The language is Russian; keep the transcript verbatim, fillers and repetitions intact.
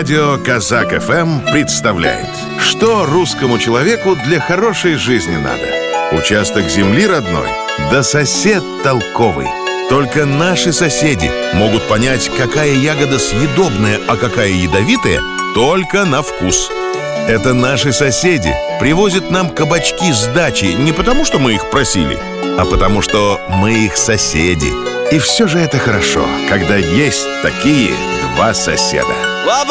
Радио Казак эф эм представляет: что русскому человеку для хорошей жизни надо? Участок земли родной, да сосед толковый. Только наши соседи могут понять, какая ягода съедобная, а какая ядовитая, только на вкус. Это наши соседи привозят нам кабачки с дачи не потому, что мы их просили, а потому, что мы их соседи. И все же это хорошо, когда есть такие два соседа.